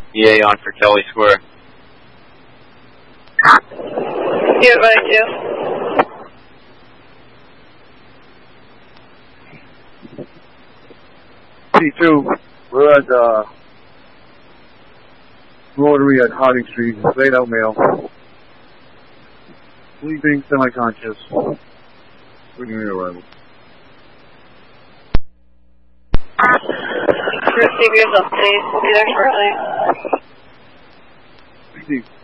EA on for Kelly Square. Yeah, right, yeah. T2, we're at Rotary at Harding Street, laid out male. Sleeping, semi-conscious. Waiting your arrival. Receive yourself, please. We'll be there shortly. Receive.